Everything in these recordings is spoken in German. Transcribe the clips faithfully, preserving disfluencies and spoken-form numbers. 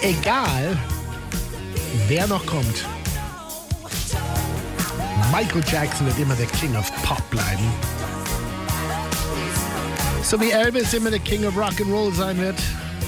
Egal, wer noch kommt, Michael Jackson wird immer der King of Pop bleiben. So wie Elvis immer der King of Rock'n'Roll sein wird.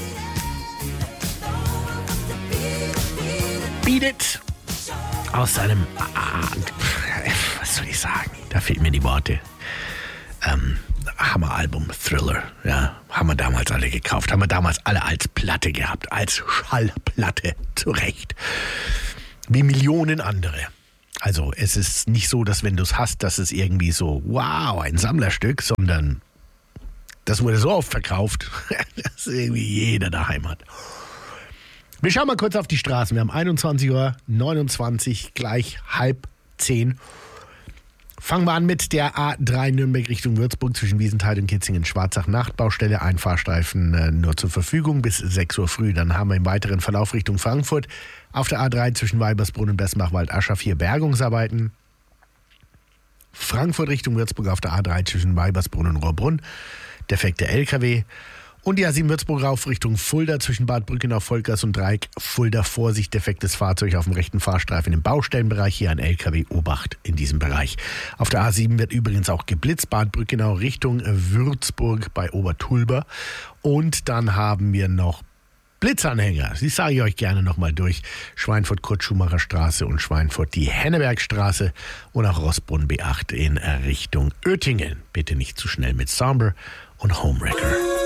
Beat It aus seinem, ah, was soll ich sagen, da fehlen mir die Worte. Ähm, Hammer-Album, Thriller, ja, haben wir damals alle gekauft, haben wir damals alle als Platte gehabt, als Schallplatte, zu Recht. Wie Millionen andere. Also es ist nicht so, dass wenn du es hast, dass es irgendwie so, wow, ein Sammlerstück, sondern das wurde so oft verkauft, dass irgendwie jeder daheim hat. Wir schauen mal kurz auf die Straßen. Wir haben einundzwanzig Uhr neunundzwanzig, gleich halb zehn. Fangen wir an mit der A drei Nürnberg Richtung Würzburg zwischen Wiesenthal und Kitzingen-Schwarzach. Nachtbaustelle, ein Fahrstreifen äh, nur zur Verfügung bis sechs Uhr früh. Dann haben wir im weiteren Verlauf Richtung Frankfurt auf der A drei zwischen Weibersbrunn und Bessenbach-Wald-Ascher vier Bergungsarbeiten. Frankfurt Richtung Würzburg auf der A drei zwischen Weibersbrunn und Rohrbrunn. Defekte L K W. Und die A sieben Würzburg rauf Richtung Fulda zwischen Bad Brückenau, Volkers und Dreieck. Fulda, Vorsicht, defektes Fahrzeug auf dem rechten Fahrstreifen im Baustellenbereich. Hier ein L K W, Obacht in diesem Bereich. Auf der A sieben wird übrigens auch geblitzt. Bad Brückenau Richtung Würzburg bei Obertulber. Und dann haben wir noch Blitzanhänger. Die sage ich euch gerne nochmal durch. Schweinfurt-Kurt-Schumacher Straße und Schweinfurt die Hennebergstraße und auch Rossbrunn B acht in Richtung Oettingen. Bitte nicht zu schnell mit Somber und Homewrecker.